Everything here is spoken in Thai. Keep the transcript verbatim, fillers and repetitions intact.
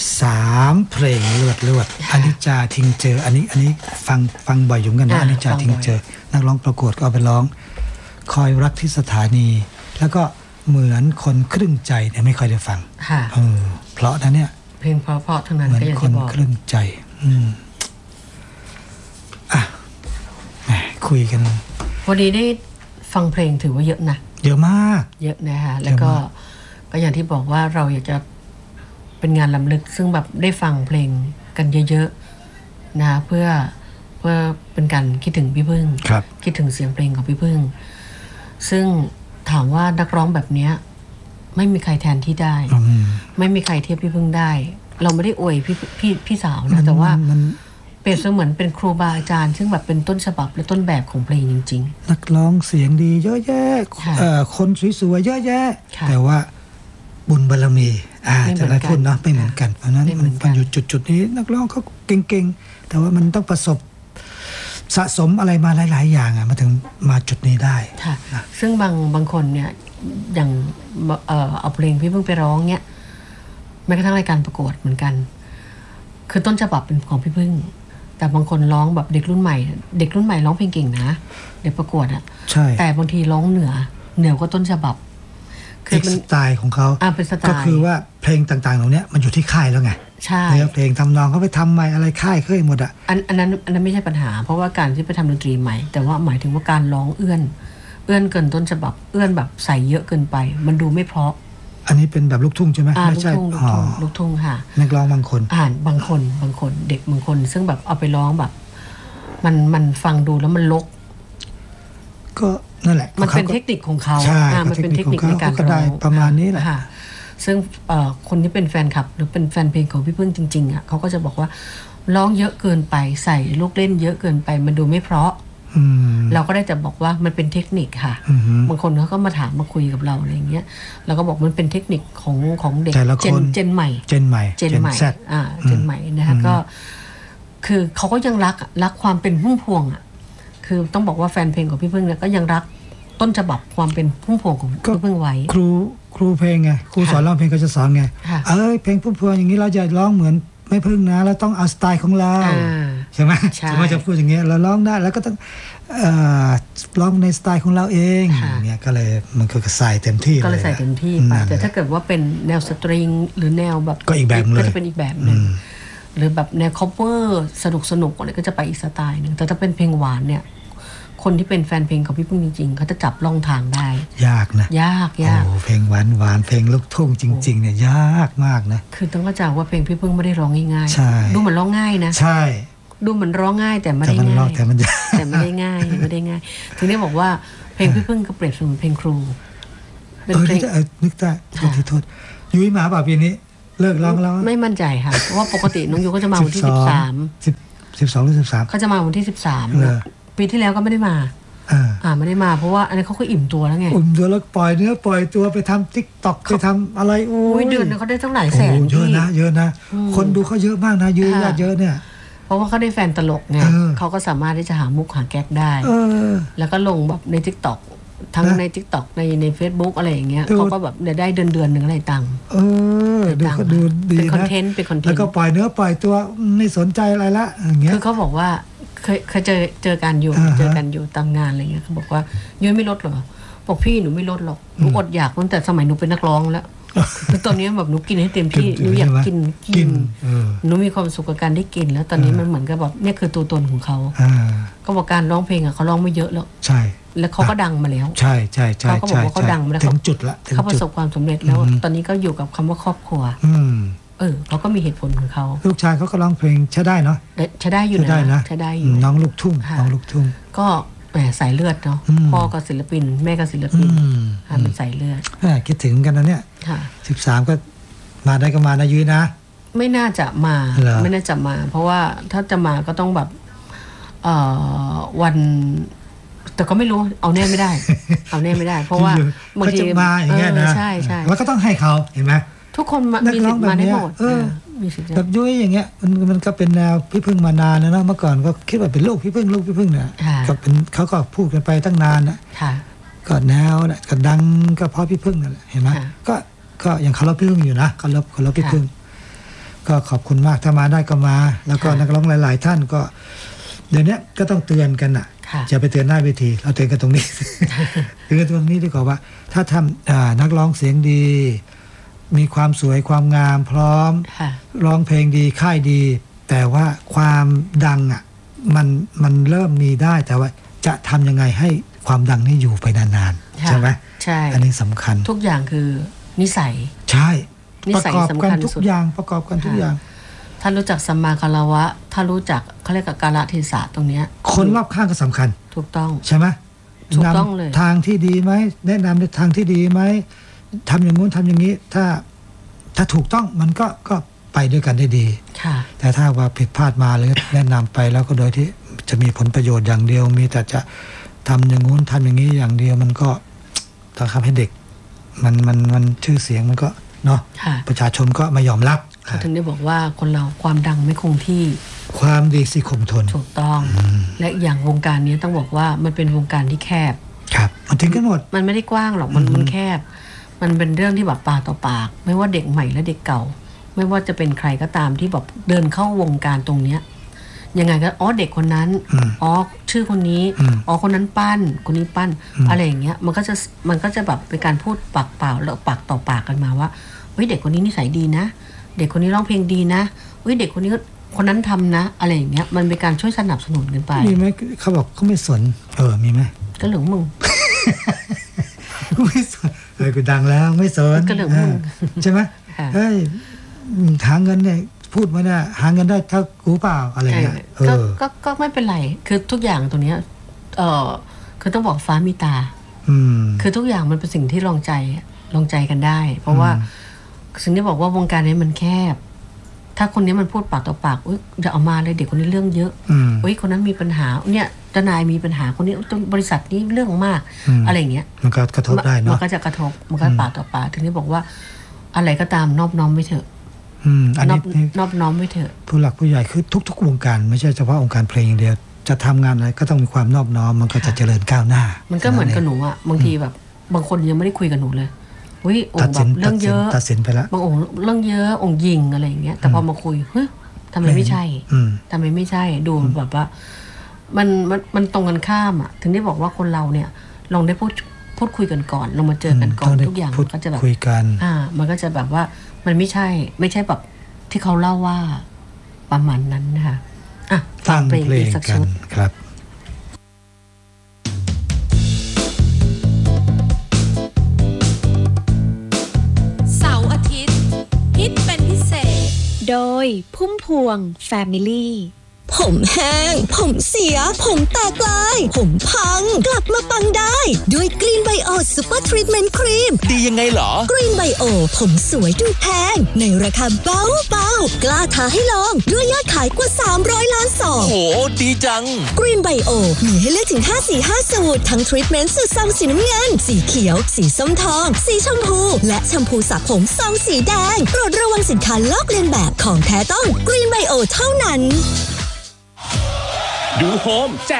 สามเพลงลวดลวดอนิจจาทิ้งเจออันนี้อันนี้ฟังฟังบ่อยอยู่กันนะอนิจจาทิ้งเจอนักร้องประกวดก็เอาไปร้องคอยรักที่สถานีแล้วก็เหมือนคนครึ่งใจเนี่ยไม่ค่อยได้ฟังเออเพราะนะเนี่ยเพลงเพราะๆทั้งนั้นก็อย่างที่บอกเหมือนคนครึ่งใจอืมอ่ะคุยกันวันนี้ได้ฟังเพลงถือว่าเยอะนะเยอะมากเยอะนะคะแล้วก็ก็อย่างที่บอกว่าเราอยากจะเป็นงานล้ำลึกซึ่งแบบได้ฟังเพลงกันเยอะๆนะเพื่อเพื่อเป็นการคิดถึงพี่พึ่งคิดถึงเสียงเพลงของพี่พึ่งซึ่งถามว่านักร้องแบบนี้ไม่มีใครแทนที่ได้ไม่มีใครเทียบพี่พึ่งได้เราไม่ได้อวยพี่พี่พี่สาวนะแต่ว่าเปรียบเสมือนเป็นครูบาอาจารย์ซึ่งแบบเป็นต้นฉบับและต้นแบบของเพลงจริงๆนักร้องเสียงดีเยอะแยะคนสวยๆเยอะแยะแต่ว่าบุญบารมีอ่าจะได้พูดเนาะไม่เหมือนกันเพราะนั้นมันอยู่จุดๆนี้นักร้องเขาเก่งๆแต่ว่ามันต้องประสบสะสมอะไรมาหลายๆอย่างอ่ะมาถึงมาจุดนี้ได้ค่ะซึ่งบางบางคนเนี่ยอย่างเอ่อเอาเพลงพี่พึ่งไปร้องเนี่ยแม้กระทั่งรายการประกวดเหมือนกันคือต้นฉบับเป็นของพี่พึ่งแต่บางคนร้องแบบเด็กรุ่นใหม่เด็กรุ่นใหม่ร้องเพลงเก่งนะเด็กประกวดอ่ะใช่แต่บางทีร้องเหนือเหนือกว่าต้นฉบับคือสไตล์ของเขาก็คือว่าเพลงต่างๆเหล่านี้มันอยู่ที่ค่ายแล้วไงใช่เพลงทำนองเขาไปทำใหม่อะไรค่ายเคยหมดอ่ะอันอันนั้นอันนั้นไม่ใช่ปัญหาเพราะว่าการที่ไปทำดนตรีใหม่แต่ว่าหมายถึงว่าการร้องเอื้อนเอื้อนเกินต้นฉบับเอื้อนแบบใส่เยอะเกินไปมันดูไม่เพราะอันนี้เป็นแบบลูกทุ่งใช่ไหมไม่ใช่ลูกทุ่งลูกทุ่งค่ะนักร้องบางคนอ่านบางคนบางคนเด็กบางคนซึ่งแบบเอาไปร้องแบบมันมันฟังดูแล้วมันลกก็นั่นแหละมันเป็นเทคนิคของเขาใช่มันเป็นเทคนิคในการร้องประมาณนี้แหละซึ่งคนที่เป็นแฟนคลับหรือเป็นแฟนเพลงของพี่พึ่งจริงๆอ่ะเขาก็จะบอกว่าร้องเยอะเกินไปใส่ลูกเล่นเยอะเกินไปมันดูไม่เพราะเราก็ได้แต่บอกว่ามันเป็นเทคนิคค่ะบางคนเขาก็มาถามมาคุยกับเราอะไรอย่างเงี้ยเราก็บอกมันเป็นเทคนิคของของเด็กเจนเจนใหม่เจนใหม่เจนใหม่อ่าเจนใหม่นะคะก็คือเขาก็ยังรักรักความเป็นพุ่มพวงอ่ะคือต้องบอกว่าแฟนเพลงของพี่พึ่งเนี่ยก็ยังรักต้นฉบับความเป็นพุ่มพวงของพี่พึ่งไว้ครูครูเพลงไงครูสอนร้องเพลงก็จะสอนไงเอ้ยเพลงพุ่มพวงอย่างนี้เราจะร้องเหมือนไม่พึ่งนะแล้วต้องเอาสไตล์ของเราใช่ไหมสมมติจะพูดอย่างเงี้ยเราร้องได้แล้วก็ต้องร้องในสไตล์ของเราเองเนี่ยก็เลยมันก็ใส่เต็มที่ก็เลยใส่เต็มที่ไปแต่ถ้าเกิดว่าเป็นแนวสตริงหรือแนวแบบก็อีกแบบเลยก็จะเป็นอีกแบบนึงหรือแบบแนวคัฟเวอร์สนุกสนุกอะไรก็จะไปอีกสไตล์นึงแต่ถ้าเป็นเพลงหวานเนี่ยคนที่เป็นแฟนเพลงของพี่พึ่งจริงๆเขาจะจับล่องทางได้ยากนะยากยากโอ้เพลงหวานหวานเพลงลูกทุ่งจริงๆเนี่ยยากมากนะคือต้องเข้าใจว่าเพลงพี่พึ่งไม่ได้ร้องง่ายๆดูเหมือนร้องง่ายนะใช่ดูเหมือนร้องง่ายแต่ไม่ได้ง่ายแต่มันแต่ไม่ได้ง่ายไม่ได้ง่ายทีนี้บอกว่าเพลงพี่พึ่งก็เปรียบเสมือนเพลงครูเป็นเพลงนึกได้ขอโทษยุ้ยมาป่ะปีนี้เลิกร้องแล้วไม่มั่นใจค่ะเพราะว่าปกติน้องยุ้ยก็จะมาวันที่สิบสามสิบสองหรือสิบสามเขาจะมาวันที่สิบสามปีที่แล้วก็ไม่ได้มาอ่าไม่ได้มาเพราะว่าอันนี้เขาก็อิ่มตัวแล้วไงอิ่มตัวแล้วปล่อยเนื้อปล่อยตัวไปทำ TikTok ไปทำอะไรโอ้ยเดือนนึงเขาได้ตั้งหลายแสนเยอะนะเยอะนะคนดูเขาเยอะมากนะยืนเยอะเนี่ยเพราะว่าเขาได้แฟนตลกไงเขาก็สามารถที่จะหามุกหาแก๊กได้แล้วก็ลงแบบใน TikTok ทั้งใน TikTok ในใน Facebook อะไรอย่างเงี้ยเขาก็แบบได้เดือนเดือนนึงอะไรตังค์เออดูเขาดูดีนะเป็นคอนเทนต์เป็นคอนเทนต์แล้วก็ปล่อยเนื้อปล่อยตัวไม่สนใจอะไรละอย่างเงี้ยคือเขาบอกว่าเคยเคยเจอเจอกันอยู่เจอกันอยู่ตามงานอะไรเงี้ยเขาบอกว่ายุ้ยไม่ลดหรอบอกพี่หนูไม่ลดหรอกหนูอดอยากตั้งแต่สมัยหนูเป็นนักร้องแล้วตอนนี้แบบหนูกินให้เต็มที่หนูอยากกินกินหนูมีความสุขกับการได้กินแล้วตอนนี้มันเหมือนกับแบบนี่คือตัวตนของเขาก็บอกการร้องเพลงอ่ะเขาร้องไม่เยอะแล้วใช่แล้วเขาก็ดังมาแล้วใช่ใช่ใช่เขาก็บอกว่าเขาดังมาแล้วถึงจุดละเขาประสบความสำเร็จแล้วตอนนี้ก็อยู่กับคำว่าครอบครัวเออเขาก็มีเหตุผลของเขาลูกชายเขาก็ร้องเพลงใช้ได้เนาะใช้ได้อยู่นะใช้ได้อยู่น้องลูกทุ่งน้องลูกทุ่งก็แหมสายเลือดเนาะพ่อก็ศิลปินแม่ก็ศิลปินเป็นสายเลือดคิดถึงกันนะเนี่ยสิบสามก็มาได้ก็มานะยุ้ยนะไม่น่าจะมาไม่น่าจะมาเพราะว่าถ้าจะมาก็ต้องแบบเอ่อวันแต่ก็ไม่รู้เอาแน่ไม่ได้เอาแน่ไม่ได้เพราะว่าบางทีมาอย่างเงี้ยนะใช่ใช่แล้วก็ต้องให้เขาเห็นไหมทุกคนมีสิทธิ์มาได้หมดแบบยุ้ยอย่างเงี้ยมันมันก็เป็นแนวพี่พึ่งมานานแล้วเนาะเมื่อก่อนก็คิดว่าเป็นลูกพี่พึ่งลูกพี่พึ่งเนี่ยก็เป็นเขาก็พูดกันไปตั้งนานนะก็แนวน่ะก็ดังก็เพราะพี่พึ่งนั่นแหละเห็นไหมก็ก็ยังเคารพพี่พึ่งอยู่นะเคารพเคารพพี่พึ่งก็ขอบคุณมากถ้ามาได้ก็มา แล้วก็นักร้องหลายๆท่านก็เดี๋ยวนี้ก็ต้องเตือนกันอ่ะจะไปเตือนหน้าเวทีเราเตือนกันตรงนี้ เตือนกันตรงนี้ดีกว่าว่าถ้าทำนักร้องเสียงดีมีความสวยความงามพร้อมร้องเพลงดีค่ายดีแต่ว่าความดังอ่ะมันมันเริ่มมีได้แต่ว่าจะทำยังไงให้ความดังนี้อยู่ไปนานๆใช่ไหมใช่อันนี้สำคัญทุกอย่างคือนิสัยใช่ประกอบกันทุกอย่างประกอบกันทุกอย่างถ้ารู้จักสัมมาคารวะถ้ารู้จักเขาเรียกกาลเทศะตรงนี้คนรอบข้างก็สำคัญถูกต้องใช่ไหมถูกต้องเลยทางที่ดีไหมแนะนำในทางที่ดีไหมทำอย่างงู้นทำอย่างนี้ถ้าถ้าถูกต้องมันก็ก็ไปด้วยกันได้ดีแต่ถ้าว่าผิดพลาดมาเลยแนะนำไปแล้วก็โดยที่จะมีผลประโยชน์อย่างเดียวมีแต่จะทำอย่างงู้นทำอย่างนี้อย่างเดียวมันก็ต้องทำให้เด็กมันมันมันชื่อเสียงมันก็เนาะประชาชนก็ไม่ยอมรับเขาถึงได้บอกว่าคนเราความดังไม่คงที่ความดีสิคงทนถูกต้องและอย่างวงการนี้ต้องบอกว่ามันเป็นวงการที่แคบครับมันถึงกันหมดมันไม่ได้กว้างหรอกมันมันแคบมันเป็นเรื่องที่แบบปากต่อปากไม่ว่าเด็กใหม่และเด็กเก่าไม่ว่าจะเป็นใครก็ตามที่แบบเดินเข้าวงการตรงเนี้ยยังไงก็อ๋อเด็กคนนั้นอ๋อชื่อคนนี้อ๋อคนนั้นปั้นคนนี้ปั้นอะไรอย่างเงี้ยมันก็จะมันก็จะแบบเป็นการพูดปากเปล่าแล้วปากต่อปากกันมาว่าเฮ้ยเด็กคนนี้นิสัยดีนะเด็กคนนี้ร้องเพลงดีนะเฮ้ยเด็กคนนี้คนนั้นทำนะอะไรอย่างเงี้ยมันเป็นการช่วยสนับสนุนกันไปมีไหมเขาบอกเขาไม่สนเออมีไหมก็เหลืองมึงไม่สนเออกูดังแล้วไม่สนก็เหลืองมึงใช่ไหมเฮ้ยหาเงินเนี่ยพูดมาเนี่ยหาเงินได้เท่ากูเปล่าอะไรเงี้ยเออก็ก็ไม่เป็นไรคือทุกอย่างตรงเนี้ยเออคือต้องบอกฟ้ามีตาคือทุกอย่างมันเป็นสิ่งที่ลองใจลองใจกันได้เพราะว่าสิ่งที่บอกว่าวงการนี้มันแคบถ้าคนนี้มันพูดปากต่อปากอุ้ยอย่าเอามาเลยเด็กคนนี้เรื่องเยอะอุ้ยคนนั้นมีปัญหาเนี่ยเจ้านายมีปัญหาคนนี้บริษัทนี้เรื่องมากอะไรเงี้ยมันก็กระทบได้เนาะมันก็จะกระทบมันก็ปากต่อปากถึงได้บอกว่าอะไรก็ตามนอบน้อมไว้เถอะนอบนอบน้อมไว้เถอะผู้หลักผู้ใหญ่คือทุกๆวงการไม่ใช่เฉพาะองค์การเพลงอย่างเดียวจะทำงานอะไรก็ต้องมีความนอบน้อมมันก็จะเจริญก้าวหน้ามันก็เหมือนกับหนูอ่ะบางทีแบบบางคนยังไม่ได้คุยกับหนูเลยอุ้ยองค์แบบเรื่องเยอะตัดสินไปแล้วบางองค์เรื่องเยอะองค์ยิงอะไรอย่างเงี้ยแต่พอมาคุยเฮ้ยทำไมไม่ใช่ทำไมไม่ใช่ดูแบบว่ามันมันมันตรงกันข้ามอ่ะถึงได้บอกว่าคนเราเนี่ยลองได้พูดพูดคุยกันก่อนลองมาเจอกันก่อนทุกอย่างก็จะแบบคุยกันอ่ามันก็จะแบบว่ามันไม่ใช่ไม่ใช่แบบที่เขาเล่าว่าประมาณนั้นนะคะอ่ะฟังเพลงกันครับเสาร์อาทิตย์ฮิตเป็นพิเศษโดยพุ่มพวง Family ผมแห้งผมเสียผมแตกลายผมพังกลับมาปังได้ด้วยกรีนไบโอซูเปอร์ทรีทเมนต์ครีมดียังไงเหรอกรีนไบโอผมสวยดูแพงในราคาเบาเบากล้าท้าให้ลองด้วยยอดขายกว่าสามร้อยล้านซองโหดีจังกรีนไบโอมีให้เลือกถึงห้าสีห้าสูตรทั้งทรีทเมนต์สูตรซองสีน้ำเงินสีเขียวสีส้มทองสีชมพูและแชมพูสระผมซองสีแดงโปรดระวังสินค้าลอกเลียนแบบของแท้ต้องกรีนไบโอเท่านั้นดูโฮม